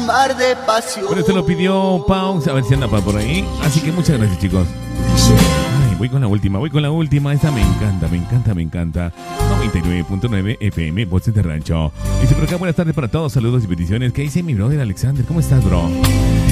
mar de pasión. Pero esto lo pidió Pau, a ver si anda por ahí. Así que muchas gracias, chicos. Ay, voy con la última. Esta me encanta. 99.9 FM, Voces de Rancho. Dice por acá, buenas tardes para todos, saludos y peticiones. ¿Qué dice mi brother Alexander? ¿Cómo estás, bro?